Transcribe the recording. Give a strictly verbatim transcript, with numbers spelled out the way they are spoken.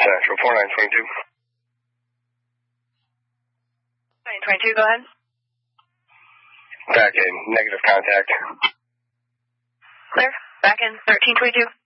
Central, four nine two two. nine twenty-two, go ahead. Back in, negative contact. Clear. Back in, thirteen twenty-two.